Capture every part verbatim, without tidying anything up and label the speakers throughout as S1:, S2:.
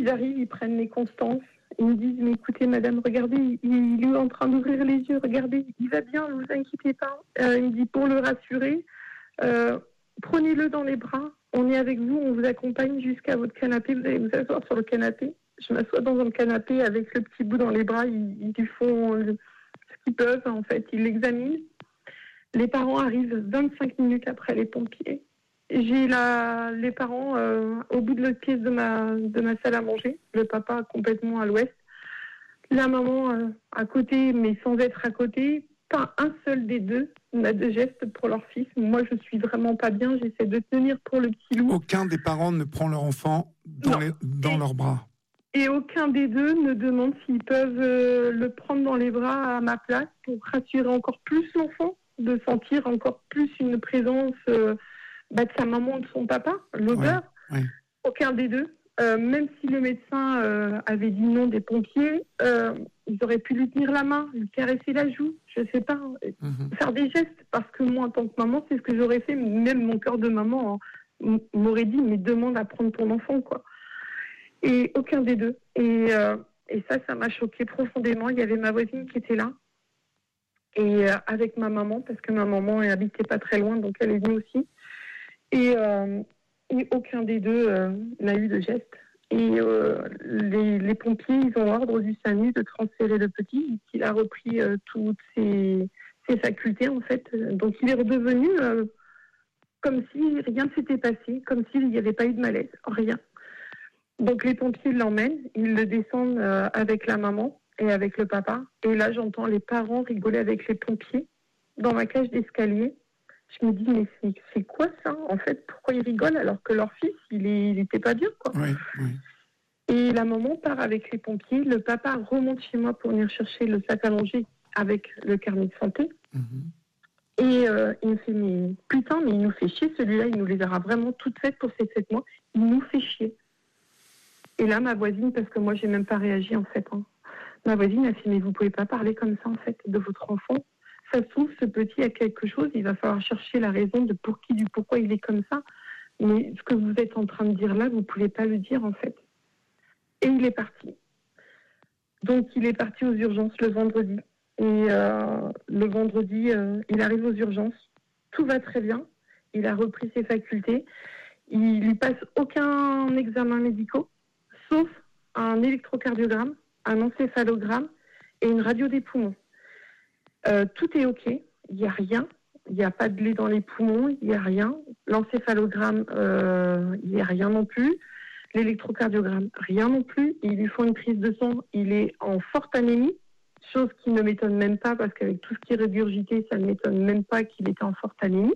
S1: ils arrivent, ils prennent les constances. Ils me disent, mais écoutez, madame, regardez, il, il est en train d'ouvrir les yeux, regardez, il va bien, ne vous inquiétez pas. Euh, il me dit, pour le rassurer, euh, prenez-le dans les bras, on est avec vous, on vous accompagne jusqu'à votre canapé, vous allez vous asseoir sur le canapé. Je m'assois dans un canapé avec le petit bout dans les bras, ils, ils lui font euh, ce qu'ils peuvent, en fait, ils l'examinent. Les parents arrivent vingt-cinq minutes après les pompiers. J'ai la, les parents euh, au bout de l'autre pièce de ma, de ma salle à manger, le papa complètement à l'ouest, la maman euh, à côté, mais sans être à côté. Pas un seul des deux n'a de geste pour leur fils. Moi, je suis vraiment pas bien, j'essaie de tenir pour le petit loup.
S2: Aucun des parents ne prend leur enfant dans, les, dans et, leurs bras.
S1: Et aucun des deux ne demande s'ils peuvent euh, le prendre dans les bras à ma place pour rassurer encore plus l'enfant, de sentir encore plus une présence... Euh, Bah, de sa maman ou de son papa, l'odeur,
S2: ouais, ouais.
S1: Aucun des deux. Euh, même si le médecin euh, avait dit non des pompiers, euh, ils auraient pu lui tenir la main, lui caresser la joue, je sais pas, mm-hmm. faire des gestes, parce que moi, en tant que maman, c'est ce que j'aurais fait. Même mon cœur de maman hein, m'aurait dit, mais demande à prendre ton enfant, quoi. Et aucun des deux. Et, euh, et ça, ça m'a choquée profondément. Il y avait ma voisine qui était là, et euh, avec ma maman, parce que ma maman habitait pas très loin, donc elle est venue aussi. Et, euh, et aucun des deux euh, n'a eu de geste. Et euh, les, les pompiers, ils ont ordre du SAMU de transférer le petit, qu'il a repris euh, toutes ses, ses facultés, en fait. Donc, il est redevenu euh, comme si rien ne s'était passé, comme s'il n'y avait pas eu de malaise, rien. Donc, les pompiers l'emmènent, ils le descendent euh, avec la maman et avec le papa. Et là, j'entends les parents rigoler avec les pompiers dans ma cage d'escalier. Je me dis, mais c'est, c'est quoi ça? En fait, pourquoi ils rigolent alors que leur fils, il est, il était pas bien, quoi.
S2: Oui, oui.
S1: Et la maman part avec les pompiers. Le papa remonte chez moi pour venir chercher le sac à manger avec le carnet de santé. Mm-hmm. Et euh, il me fait, mais putain, mais il nous fait chier celui-là. Il nous les aura vraiment toutes faites pour ces sept mois. Il nous fait chier. Et là, ma voisine, parce que moi, j'ai même pas réagi, en fait. Hein. Ma voisine a fait, mais vous pouvez pas parler comme ça, en fait, de votre enfant. Ça se trouve, ce petit a quelque chose, il va falloir chercher la raison de pour qui, du pourquoi il est comme ça. Mais ce que vous êtes en train de dire là, vous ne pouvez pas le dire, en fait. Et il est parti. Donc, il est parti aux urgences le vendredi. Et euh, le vendredi, euh, il arrive aux urgences. Tout va très bien. Il a repris ses facultés. Il lui passe aucun examen médical, sauf un électrocardiogramme, un encéphalogramme et une radio des poumons. Euh, tout est OK, il n'y a rien, il n'y a pas de lait dans les poumons, il n'y a rien. L'encéphalogramme, euh, il n'y a rien non plus. L'électrocardiogramme, rien non plus. Ils lui font une prise de sang, il est en forte anémie, chose qui ne m'étonne même pas parce qu'avec tout ce qui est régurgité, ça ne m'étonne même pas qu'il était en forte anémie.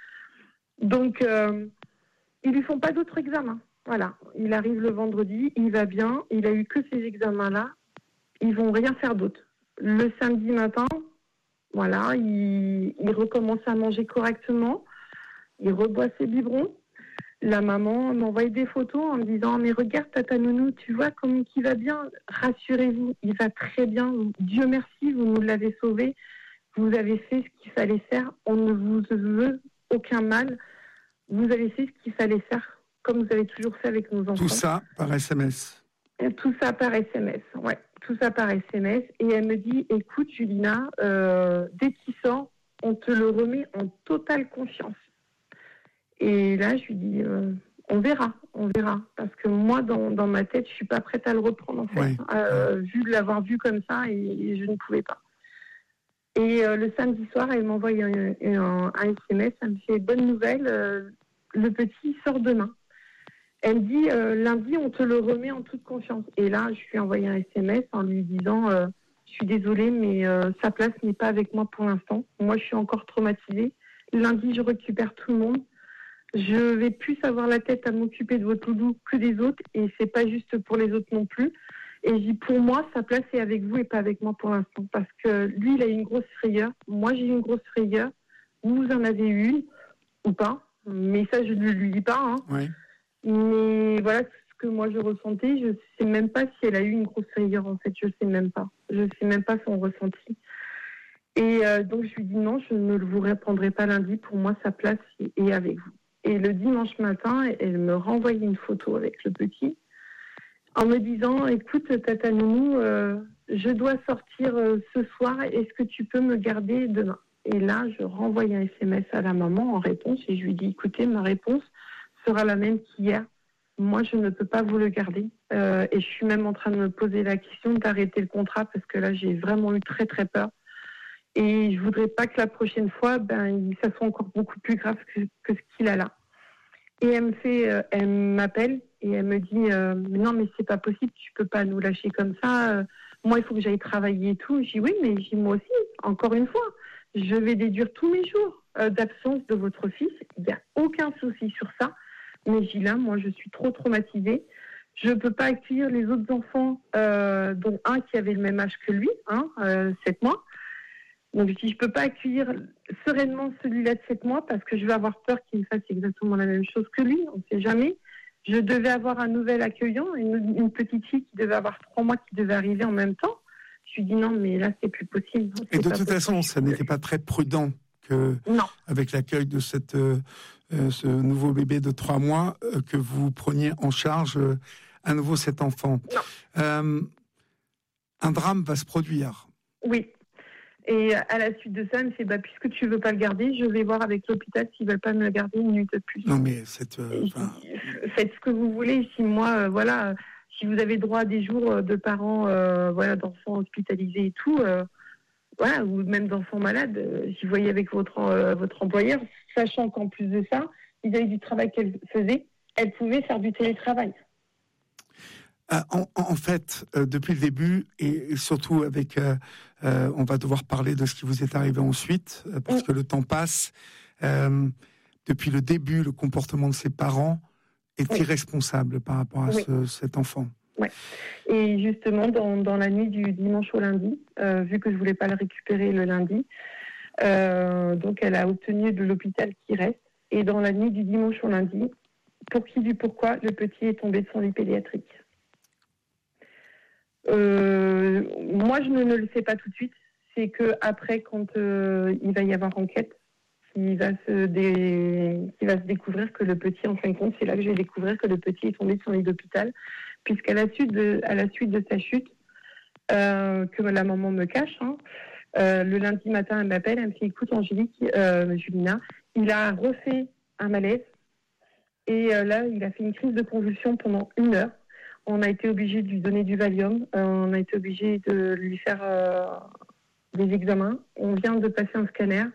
S1: Donc, euh, ils lui font pas d'autres examens. Voilà, il arrive le vendredi, il va bien, il a eu que ces examens-là, ils vont rien faire d'autre. Le samedi matin, voilà, il, il recommence à manger correctement, il reboit ses biberons. La maman m'envoie des photos en me disant « Mais regarde, tata nounou, tu vois comment il va bien, rassurez-vous, il va très bien, Dieu merci, vous nous l'avez sauvé, vous avez fait ce qu'il fallait faire, on ne vous veut aucun mal, vous avez fait ce qu'il fallait faire, comme vous avez toujours fait avec nos enfants. »
S2: Tout ça par S M S.
S1: Tout ça par S M S, ouais. Tout ça par S M S. Et elle me dit, écoute, Julina, euh, dès qu'il sort, on te le remet en totale confiance. Et là, je lui dis, euh, on verra, on verra. Parce que moi, dans, dans ma tête, je suis pas prête à le reprendre, en fait. Ouais. Euh, vu de l'avoir vu comme ça, et, et je ne pouvais pas. Et euh, le samedi soir, elle m'envoie un, un, un S M S, elle me fait, bonne nouvelle, euh, le petit sort demain. Elle me dit, euh, lundi, on te le remet en toute confiance. Et là, je lui ai envoyé un S M S en lui disant, euh, je suis désolée, mais euh, sa place n'est pas avec moi pour l'instant. Moi, je suis encore traumatisée. Lundi, je récupère tout le monde. Je vais plus avoir la tête à m'occuper de votre loulou que des autres. Et c'est pas juste pour les autres non plus. Et je dis, pour moi, sa place est avec vous et pas avec moi pour l'instant. Parce que lui, il a eu une grosse frayeur. Moi, j'ai eu une grosse frayeur. Vous en avez eu une, ou pas. Mais ça, je ne lui dis pas. Hein.
S2: Oui.
S1: Mais voilà ce que moi je ressentais. Je sais même pas si elle a eu une grosse frayeur, en fait. Je sais même pas. Je sais même pas son ressenti. Et euh, donc je lui dis non, je ne vous répondrai pas lundi. Pour moi, sa place est avec vous. Et le dimanche matin, elle me renvoyait une photo avec le petit. en me disant, écoute, Tata Nounou, euh, je dois sortir euh, ce soir, est-ce que tu peux me garder demain? Et là, je renvoie un S M S à la maman en réponse et je lui dis, écoutez, ma réponse sera la même qu'hier. Moi, je ne peux pas vous le garder. Euh, et je suis même en train de me poser la question d'arrêter le contrat parce que là, j'ai vraiment eu très, très peur. Et je voudrais pas que la prochaine fois, ben, ça soit encore beaucoup plus grave que, que ce qu'il a là. Et elle me fait, euh, elle m'appelle et elle me dit, euh, non, mais c'est pas possible, tu peux pas nous lâcher comme ça. Euh, moi, il faut que j'aille travailler et tout. Je dis, oui, mais je dis, moi aussi, encore une fois, je vais déduire tous mes jours euh, d'absence de votre fils. Il n'y a aucun souci sur ça. Mais je dis là, moi, je suis trop traumatisée. Je ne peux pas accueillir les autres enfants, euh, dont un qui avait le même âge que lui, hein, euh, sept mois. Donc, je dis, je ne peux pas accueillir sereinement celui-là de sept mois parce que je vais avoir peur qu'il me fasse exactement la même chose que lui. On ne sait jamais. Je devais avoir un nouvel accueillant, une, une petite fille qui devait avoir trois mois qui devait arriver en même temps. Je lui dis non, mais là, c'est plus possible. C'est
S2: Et de toute
S1: possible.
S2: façon, ça n'était pas très prudent que, non. avec l'accueil de cette, euh, ce nouveau bébé de trois mois, euh, que vous preniez en charge euh, à nouveau cet enfant. Euh, un drame va se produire.
S1: Oui. Et à la suite de ça, elle me fait, bah, puisque tu ne veux pas le garder, je vais voir avec l'hôpital s'ils ne veulent pas me le garder une minute de plus.
S2: Non, mais cette, euh,
S1: faites ce que vous voulez. Si moi, euh, voilà, si vous avez droit à des jours de parents, euh, voilà, d'enfants hospitalisés et tout, euh, voilà, ou même d'enfants malades, euh, si vous voyez avec votre, euh, votre employeur, sachant qu'en plus de ça, vis-à-vis du travail qu'elle faisait, elle pouvait faire du télétravail.
S2: En, en fait, euh, depuis le début, et surtout avec, euh, euh, on va devoir parler de ce qui vous est arrivé ensuite, euh, parce oui. que le temps passe. Euh, depuis le début, le comportement de ses parents est oui. irresponsable par rapport à oui. ce, cet enfant.
S1: Ouais. Et justement, dans, dans la nuit du dimanche au lundi, euh, vu que je voulais pas le récupérer le lundi, euh, donc elle a obtenu de l'hôpital qui reste. Et dans la nuit du dimanche au lundi, pour qui du pourquoi, le petit est tombé de son lit pédiatrique. Euh, moi, je ne, ne le sais pas tout de suite. C'est que après, quand euh, il va y avoir enquête, il va se dé... il va se découvrir que le petit, en fin de compte, c'est là que je vais découvrir que le petit est tombé de son lit d'hôpital, puisqu'à la suite de, à la suite de sa chute, euh, que la maman me cache, hein, euh, le lundi matin, elle m'appelle, elle me fait, écoute, Angélique, euh, Julina, il a refait un malaise et euh, là, il a fait une crise de convulsion pendant une heure. On a été obligé de lui donner du Valium. Euh, on a été obligé de lui faire euh, des examens. On vient de passer un scanner.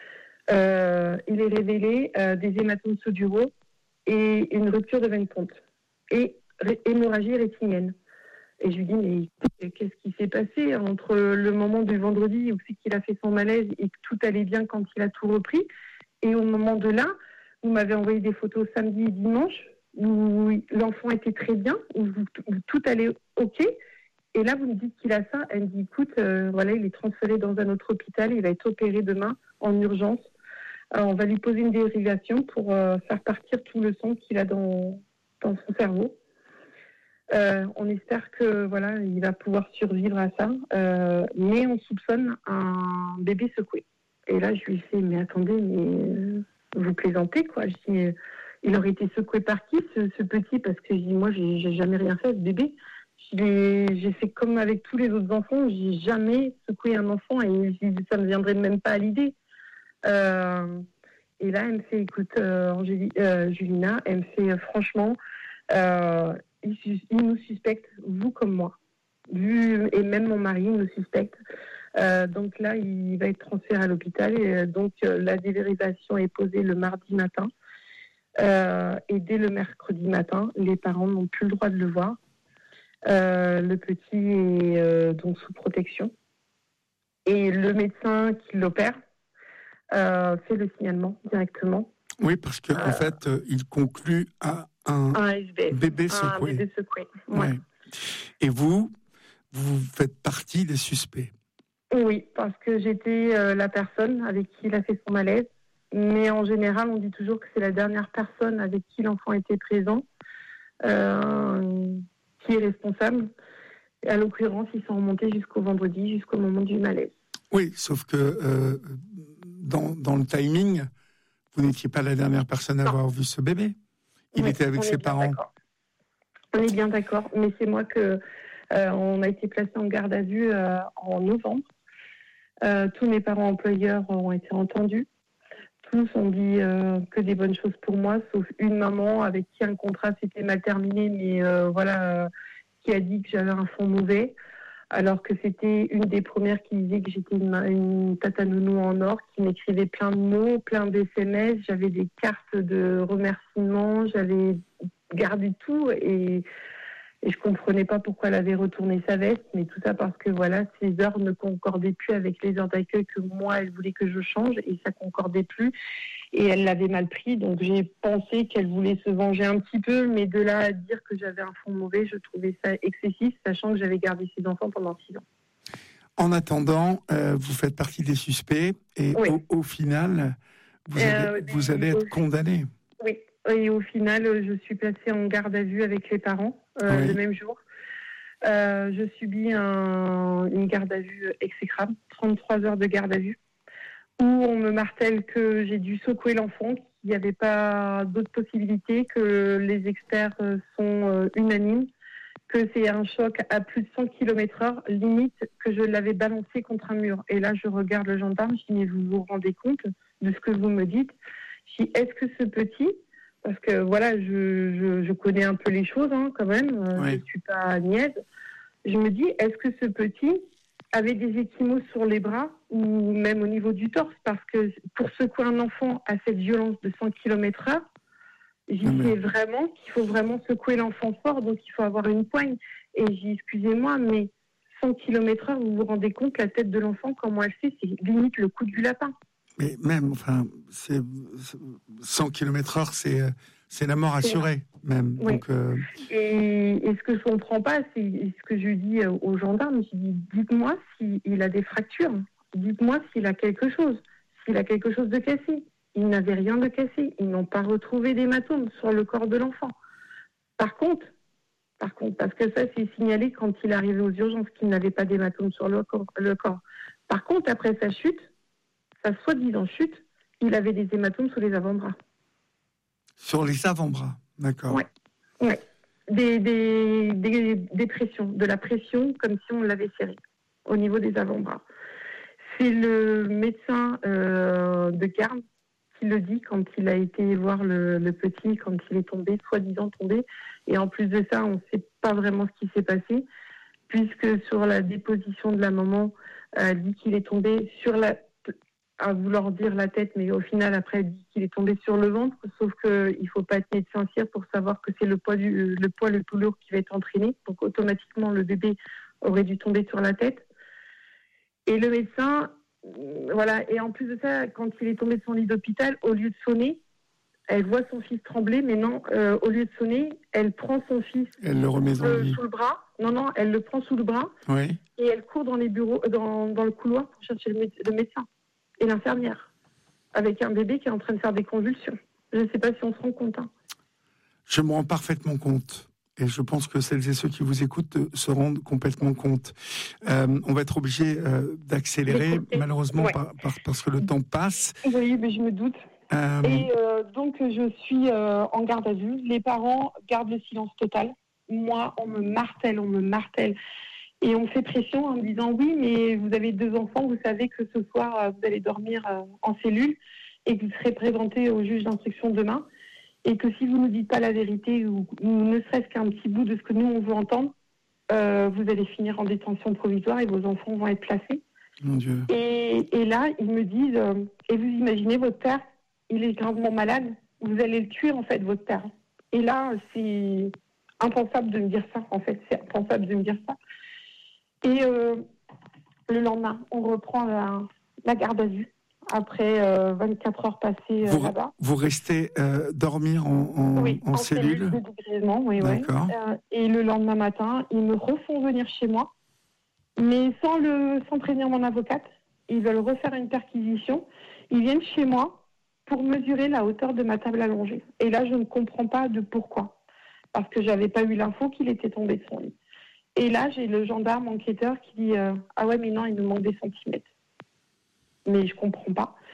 S1: Euh, il est révélé euh, des hématomes soduraux et une rupture de veine ponte et ré- hémorragie rétinienne. Et je lui dis, mais qu'est-ce qui s'est passé entre le moment du vendredi où c'est qu'il a fait son malaise et que tout allait bien quand il a tout repris, et au moment de là, vous m'avez envoyé des photos samedi et dimanche où l'enfant était très bien, où, où tout allait OK. Et là, vous me dites qu'il a ça. Elle me dit, écoute, euh, voilà, il est transféré dans un autre hôpital, il va être opéré demain en urgence. Euh, on va lui poser une dérivation pour euh, faire partir tout le sang qu'il a dans, dans son cerveau. Euh, on espère que voilà, il va pouvoir survivre à ça, euh, mais on soupçonne un bébé secoué. Et là, je lui fais, mais attendez, mais vous plaisantez, quoi. Je dis, il aurait été secoué par qui, ce, ce petit? Parce que je dis, moi, j'ai, j'ai jamais rien fait à ce bébé. J'ai, j'ai fait comme avec tous les autres enfants, j'ai jamais secoué un enfant et je dis, ça me viendrait même pas à l'idée. Euh, et là, elle me fait, écoute, euh, Angélie, euh, Julina, elle me fait, euh, franchement, euh, il, il nous suspecte, vous comme moi. Vu, et même mon mari nous suspecte. Euh, donc là, il va être transféré à l'hôpital. Et euh, donc, euh, la dérivation est posée le mardi matin. Euh, et dès le mercredi matin, les parents n'ont plus le droit de le voir. Euh, le petit est euh, donc sous protection. Et le médecin qui l'opère euh, fait le signalement directement.
S2: Oui, parce qu'en euh, fait, euh, il conclut à un,
S1: un S B F,
S2: bébé secoué.
S1: Un bébé secoué. Ouais.
S2: Ouais. Et vous, vous faites partie des suspects.
S1: Oui, parce que j'étais euh, la personne avec qui il a fait son malaise. Mais en général, on dit toujours que c'est la dernière personne avec qui l'enfant était présent euh, qui est responsable. Et à l'occurrence, ils sont remontés jusqu'au vendredi, jusqu'au moment du malaise.
S2: Oui, sauf que euh, dans, dans le timing, vous n'étiez pas la dernière personne à non. avoir vu ce bébé. Il
S1: oui,
S2: était avec ses parents.
S1: D'accord. On est bien d'accord, mais c'est moi que euh, on a été placé en garde à vue euh, en novembre. Euh, tous mes parents employeurs ont été entendus. Tous ont dit euh, que des bonnes choses pour moi, sauf une maman avec qui un contrat s'était mal terminé, mais euh, voilà, euh, qui a dit que j'avais un fond mauvais, alors que c'était une des premières qui disait que j'étais une, une tata nounou en or, qui m'écrivait plein de mots, plein d'S M S, j'avais des cartes de remerciements, j'avais gardé tout et, et je comprenais pas pourquoi elle avait retourné sa veste, mais tout ça parce que voilà, ses heures ne concordaient plus avec les heures d'accueil que moi elle voulait que je change et ça concordait plus et elle l'avait mal pris, donc j'ai pensé qu'elle voulait se venger un petit peu, mais de là à dire que j'avais un fond mauvais, je trouvais ça excessif, sachant que j'avais gardé ses enfants pendant six ans.
S2: En attendant, euh, vous faites partie des suspects et oui. au, au final, vous allez, euh, vous allez être condamné.
S1: Oui. Et au final, je suis placée en garde à vue avec les parents euh, oui. le même jour. Euh, je subis un, une garde à vue exécrable, trente-trois heures de garde à vue, où on me martèle que j'ai dû secouer l'enfant, qu'il n'y avait pas d'autres possibilités, que les experts sont unanimes, que c'est un choc à plus de cent kilomètres heure, limite que je l'avais balancé contre un mur. Et là, je regarde le gendarme, je dis, mais vous vous rendez compte de ce que vous me dites ? Je dis, est-ce que ce petit... Parce que voilà, je, je, je connais un peu les choses hein, quand même, oui. Je ne suis pas niaise. Je me dis, est-ce que ce petit avait des échymoses sur les bras ou même au niveau du torse ? Parce que pour secouer un enfant à cette violence de cent kilomètres heure, j'y sais vraiment qu'il faut vraiment secouer l'enfant fort, donc il faut avoir une poigne. Et j'ai dit, excusez-moi, mais cent kilomètres heure, vous vous rendez compte, la tête de l'enfant, comment elle fait, c'est limite le coup du lapin.
S2: Mais même, enfin, c'est cent kilomètres heure, c'est, c'est la mort assurée, même.
S1: Oui.
S2: Donc, euh...
S1: et, et ce que je ne comprends pas, c'est ce que je dis aux gendarmes. Je dis, dites-moi s'il a des fractures. Dites-moi s'il a quelque chose. S'il a quelque chose de cassé. Il n'avait rien de cassé. Ils n'ont pas retrouvé d'hématome sur le corps de l'enfant. Par contre, par contre, parce que ça, c'est signalé quand il est arrivé aux urgences qu'il n'avait pas d'hématome sur le corps, le corps. Par contre, après sa chute, sa soi-disant chute, il avait des hématomes sur les avant-bras.
S2: Sur les avant-bras, d'accord.
S1: Oui, ouais. des, des, des, des pressions, de la pression comme si on l'avait serré au niveau des avant-bras. C'est le médecin euh, de garde qui le dit quand il a été voir le, le petit, quand il est tombé, soi-disant tombé. Et en plus de ça, on ne sait pas vraiment ce qui s'est passé, puisque sur la déposition de la maman, elle dit qu'il est tombé sur la... à vouloir dire la tête, mais au final, après, elle dit qu'il est tombé sur le ventre, sauf qu'il ne faut pas être médecin cire pour savoir que c'est le poids, du, le poids le plus lourd qui va être entraîné. Donc, automatiquement, le bébé aurait dû tomber sur la tête. Et le médecin, voilà, et en plus de ça, quand il est tombé de son lit d'hôpital, au lieu de sonner, elle voit son fils trembler, mais non, euh, au lieu de sonner, elle prend son fils
S2: elle le remet dans
S1: euh,
S2: le lit.
S1: sous le bras. Non, non, elle le prend sous le bras,
S2: oui.
S1: Et elle court dans les bureaux, dans, dans le couloir pour chercher le, le médecin et l'infirmière, avec un bébé qui est en train de faire des convulsions. Je ne sais pas si on se rend compte. Hein.
S2: Je me rends parfaitement compte. Et je pense que celles et ceux qui vous écoutent se rendent complètement compte. Euh, on va être obligé euh, d'accélérer, malheureusement, ouais. par, par, parce que le temps passe.
S1: Oui, mais je me doute. Euh... Et euh, donc, je suis euh, en garde à vue. Les parents gardent le silence total. Moi, on me martèle, on me martèle. Et on fait pression en me disant, oui, mais vous avez deux enfants, vous savez que ce soir, vous allez dormir en cellule et que vous serez présenté au juge d'instruction demain. Et que si vous ne nous dites pas la vérité ou, ou ne serait-ce qu'un petit bout de ce que nous, on veut entendre, euh, vous allez finir en détention provisoire et vos enfants vont être placés.
S2: Mon Dieu.
S1: Et, et là, ils me disent, euh, et vous imaginez, votre père, il est gravement malade, vous allez le tuer, en fait, votre père. Et là, c'est impensable de me dire ça, en fait, c'est impensable de me dire ça. Et euh, le lendemain, on reprend la, la garde à vue. Après euh, vingt-quatre heures passées euh,
S2: vous,
S1: là-bas.
S2: Vous restez euh, dormir en, en,
S1: oui,
S2: en, en cellule,
S1: cellule de dégrisement, oui,
S2: D'accord.
S1: oui. Euh, et le lendemain matin, ils me refont venir chez moi, mais sans, le, sans prévenir mon avocate. Ils veulent refaire une perquisition. Ils viennent chez moi pour mesurer la hauteur de ma table allongée. Et là, je ne comprends pas de pourquoi. Parce que je n'avais pas eu l'info qu'il était tombé de son lit. Et là, j'ai le gendarme enquêteur qui dit euh, « Ah ouais, mais non, il nous manque des centimètres. » Mais je comprends pas.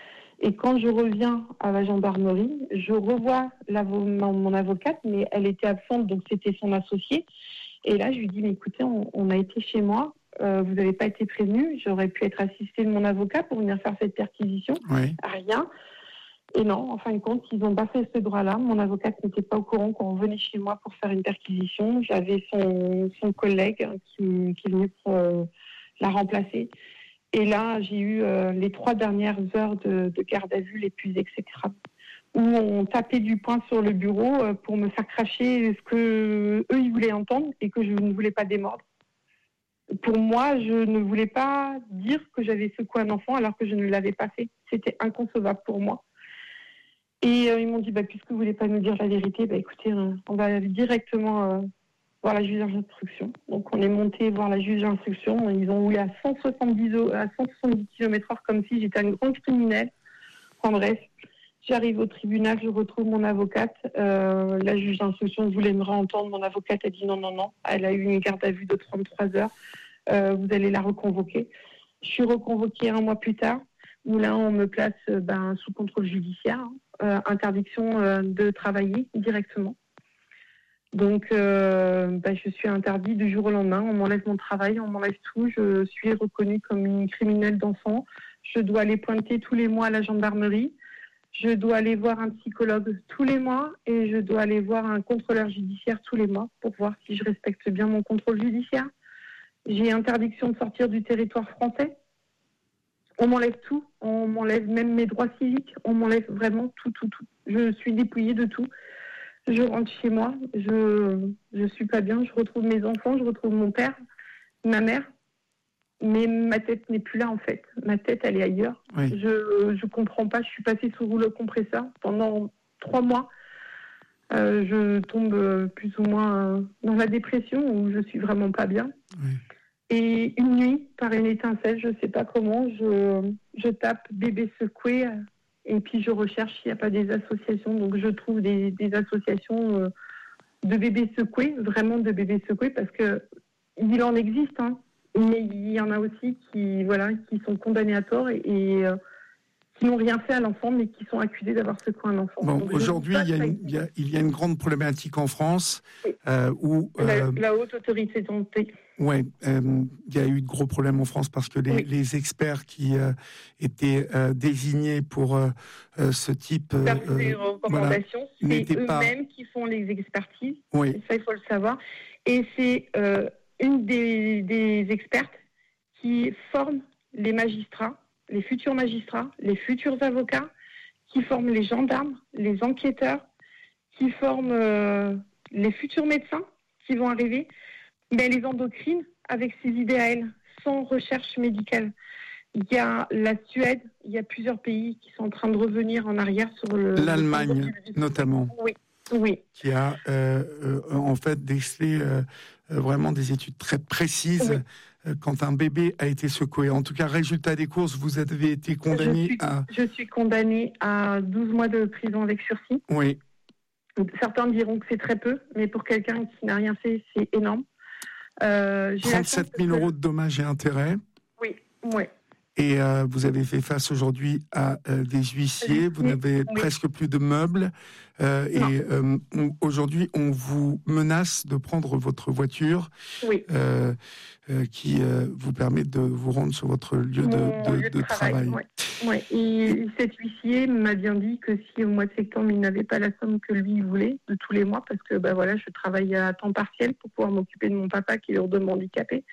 S1: Et quand je reviens à la gendarmerie, je revois mon, mon avocate, mais elle était absente, donc c'était son associé. Et là, je lui dis, mais écoutez, on, on a été chez moi, euh, vous n'avez pas été prévenu, j'aurais pu être assistée de mon avocat pour venir faire cette perquisition.
S2: Oui.
S1: Rien. Et non, en fin de compte, ils n'ont pas fait ce droit-là. Mon avocate n'était pas au courant qu'on revenait chez moi pour faire une perquisition. J'avais son, son collègue qui, qui est venu pour euh, la remplacer. Et là, j'ai eu euh, les trois dernières heures de, de garde à vue les plus exécrables, où on tapait du poing sur le bureau euh, pour me faire cracher ce que eux ils voulaient entendre et que je ne voulais pas démordre. Pour moi, je ne voulais pas dire que j'avais secoué un enfant alors que je ne l'avais pas fait. C'était inconcevable pour moi. Et euh, ils m'ont dit, bah, puisque vous ne voulez pas nous dire la vérité, bah, écoutez, euh, on va directement euh, voir la juge d'instruction. Donc on est monté voir la juge d'instruction. Ils ont roulé à cent soixante-dix, à cent soixante-dix kilomètres heure comme si j'étais une grande criminelle. En bref, j'arrive au tribunal, je retrouve mon avocate. Euh, la juge d'instruction voulait me réentendre. Mon avocate a dit non, non, non. Elle a eu une garde à vue de trente-trois heures. Euh, vous allez la reconvoquer. Je suis reconvoquée un mois plus tard, où là on me place euh, ben, sous contrôle judiciaire, hein, euh, interdiction euh, de travailler directement. Donc euh, ben, je suis interdite du jour au lendemain, on m'enlève mon travail, on m'enlève tout, je suis reconnue comme une criminelle d'enfant, je dois aller pointer tous les mois à la gendarmerie, je dois aller voir un psychologue tous les mois et je dois aller voir un contrôleur judiciaire tous les mois pour voir si je respecte bien mon contrôle judiciaire. J'ai interdiction de sortir du territoire français. On m'enlève tout, on m'enlève même mes droits civiques, on m'enlève vraiment tout, tout, tout. Je suis dépouillée de tout. Je rentre chez moi, je je suis pas bien, je retrouve mes enfants, je retrouve mon père, ma mère, mais ma tête n'est plus là en fait. Ma tête, elle est ailleurs. Oui. Je je comprends pas, je suis passée sous rouleau compresseur pendant trois mois. Euh, je tombe plus ou moins dans la dépression où je suis vraiment pas bien. Oui. Et une nuit, par une étincelle, je ne sais pas comment, je, je tape bébé secoué et puis je recherche s'il n'y a pas des associations. Donc je trouve des, des associations de bébés secoués, vraiment de bébés secoués, parce qu'il en existe, hein, mais il y en a aussi qui, voilà, qui sont condamnés à tort et, et euh, qui n'ont rien fait à l'enfant, mais qui sont accusés d'avoir secoué un enfant.
S2: Bon, donc, aujourd'hui, il y, a une, il, y a, il y a une grande problématique en France oui. euh, où...
S1: Euh, la, la haute autorité de santé.
S2: Oui, euh, il y a eu de gros problèmes en France parce que les, oui. les experts qui euh, étaient euh, désignés pour euh, euh, ce type...
S1: Euh, Faire des recommandations, voilà, c'est eux-mêmes pas... qui font les expertises, oui. Ça il faut le savoir. Et c'est euh, une des, des expertes qui forme les magistrats, les futurs magistrats, les futurs avocats, qui forment les gendarmes, les enquêteurs, qui forment euh, les futurs médecins qui vont arriver, mais les endocrines avec ses idées à elle, sans recherche médicale. Il y a la Suède, il y a plusieurs pays qui sont en train de revenir en arrière sur le...
S2: L'Allemagne, le notamment.
S1: Oui, oui.
S2: Qui a euh, euh, en fait décelé euh, vraiment des études très précises oui. quand un bébé a été secoué. En tout cas, résultat des courses, vous avez été condamné
S1: je suis,
S2: à...
S1: Je suis condamnée à douze mois de prison avec sursis.
S2: Oui.
S1: Certains diront que c'est très peu, mais pour quelqu'un qui n'a rien fait, c'est énorme.
S2: Euh, trente-sept mille euros de dommages et intérêts.
S1: Oui, oui.
S2: Et euh, vous avez fait face aujourd'hui à euh, des huissiers, vous n'avez oui. presque plus de meubles. Euh, et euh, on, aujourd'hui, on vous menace de prendre votre voiture
S1: oui.
S2: euh, euh, qui euh, vous permet de vous rendre sur votre lieu de, de,
S1: lieu de,
S2: de travail.
S1: travail. Ouais. Ouais. Et cet huissier m'a bien dit que si au mois de septembre, il n'avait pas la somme que lui voulait de tous les mois, parce que bah, voilà, je travaille à temps partiel pour pouvoir m'occuper de mon papa qui est lourdement handicapé,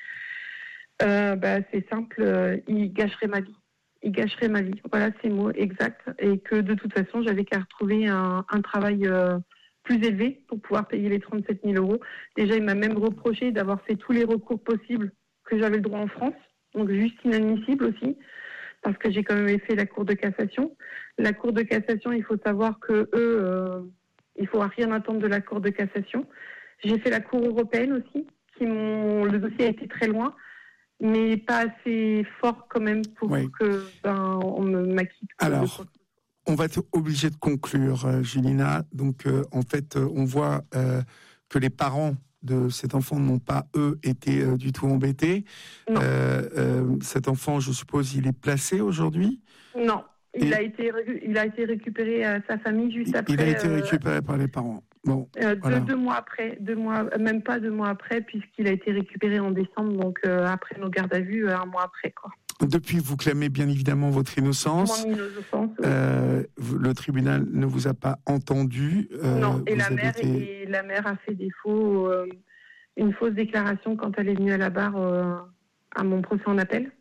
S1: Euh, bah, c'est simple, euh, il gâcherait ma vie. Il gâcherait ma vie. Voilà, c'est le mot exact. Et que de toute façon, j'avais qu'à retrouver un, un travail euh, plus élevé pour pouvoir payer les trente-sept mille euros. Déjà, il m'a même reproché d'avoir fait tous les recours possibles que j'avais le droit en France. Donc, juste inadmissible aussi, parce que j'ai quand même fait la Cour de cassation. La Cour de cassation, il faut savoir que eux, euh, il ne faut rien attendre de la Cour de cassation. J'ai fait la Cour européenne aussi, qui m'ont... le dossier a été très loin, mais pas assez fort quand même pour oui. que ben on me m'acquitte.
S2: Alors, on va être obligé de conclure, euh, Julina. Donc, euh, en fait, euh, on voit euh, que les parents de cet enfant n'ont pas, eux, été euh, du tout embêtés.
S1: Non.
S2: Euh, euh, cet enfant, je suppose, il est placé aujourd'hui ?
S1: Non. il, a été, il a été récupéré à sa famille juste après.
S2: Il a été récupéré euh, par les parents. Bon,
S1: euh,
S2: voilà.
S1: deux, deux mois après, deux mois, même pas deux mois après, puisqu'il a été récupéré en décembre, donc euh, après nos gardes à vue, un mois après, quoi.
S2: Depuis, vous clamez bien évidemment votre innocence.
S1: Mon innocence, oui.
S2: euh, le tribunal ne vous a pas entendu.
S1: Euh, non, et la, mère,
S2: été...
S1: et la mère a fait des faux, euh, une fausse déclaration quand elle est venue à la barre euh, à mon procès en appel.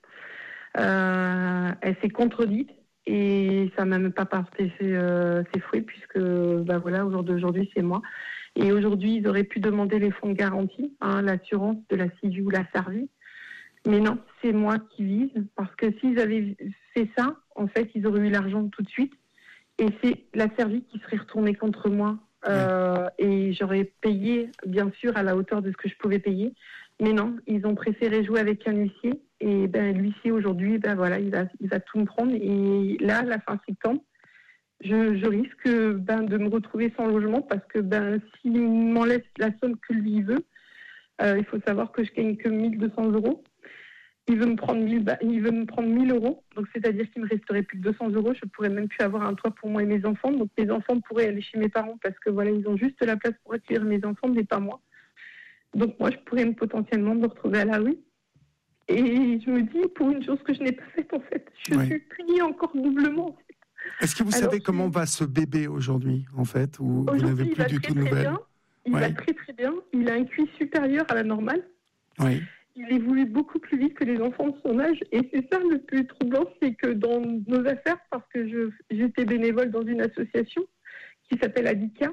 S1: Euh, elle s'est contredite et ça m'a même pas porté ses, euh, ses fruits puisque, bah voilà, au jour d'aujourd'hui, c'est moi. Et aujourd'hui, ils auraient pu demander les fonds de garantie, hein, l'assurance de la C I V ou la S A R V I. Mais non, c'est moi qui vise, parce que s'ils avaient fait ça, en fait, ils auraient eu l'argent tout de suite. Et c'est la S A R V I qui serait retournée contre moi. Euh, ouais. Et j'aurais payé, bien sûr, à la hauteur de ce que je pouvais payer. Mais non, ils ont préféré jouer avec un huissier. Et ben, l'huissier, aujourd'hui, ben, voilà, il va, il va tout me prendre. Et là, à la fin septembre, je, je risque ben, de me retrouver sans logement, parce que ben, s'il m'enlève la somme que lui veut, euh, il faut savoir que je gagne que mille deux cents euros. Il veut me prendre mille, il veut me prendre mille euros, donc c'est-à-dire qu'il me resterait plus que deux cents euros. Je pourrais même plus avoir un toit pour moi et mes enfants. Donc mes enfants pourraient aller chez mes parents parce que voilà, ils ont juste la place pour accueillir mes enfants, mais pas moi. Donc moi, je pourrais me, potentiellement me retrouver à la rue. Et je me dis, pour une chose que je n'ai pas faite en fait, je oui. suis punie encore doublement. En fait.
S2: Est-ce que vous Alors, savez comment va ce bébé aujourd'hui, en fait, ou vous n'avez plus du tout de nouvelles?
S1: Bien. Il ouais. va très très bien. Il a un Q I supérieur à la normale.
S2: Oui.
S1: Il évolue beaucoup plus vite que les enfants de son âge. Et c'est ça le plus troublant, c'est que dans nos affaires, parce que je, j'étais bénévole dans une association qui s'appelle Adika,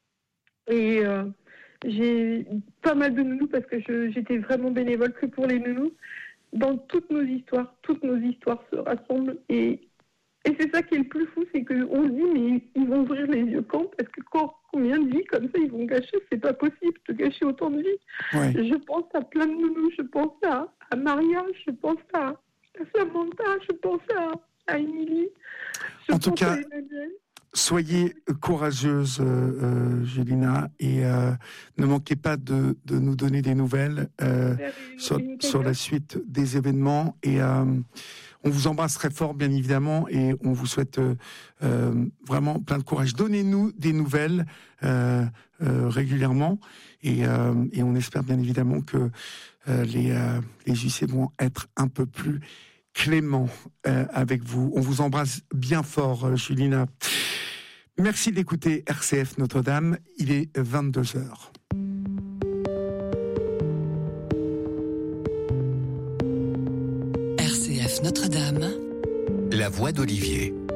S1: et euh, j'ai pas mal de nounous parce que je, j'étais vraiment bénévole que pour les nounous. Dans toutes nos histoires, toutes nos histoires se rassemblent. Et, et c'est ça qui est le plus fou, c'est qu'on se dit, mais ils vont ouvrir les yeux quand? Parce que quand, combien de vies comme ça ils vont gâcher? C'est pas possible de gâcher autant de vies.
S2: Ouais.
S1: Je pense à plein de nounous, je pense à, à Maria, je pense à, à Samantha, je pense à, à Émilie.
S2: En tout cas, soyez courageuse, euh, Gélina, et euh, ne manquez pas de, de nous donner des nouvelles euh, sur, sur la suite des événements. Et euh, on vous embrasse très fort, bien évidemment, et on vous souhaite euh, euh, vraiment plein de courage. Donnez-nous des nouvelles euh, euh, régulièrement, et, euh, et on espère bien évidemment que euh, les, euh, les huissiers vont être un peu plus cléments euh, avec vous. On vous embrasse bien fort, Gélina. Merci d'écouter R C F Notre-Dame. Il est vingt-deux heures.
S3: R C F Notre-Dame.
S4: La voix d'Olivier.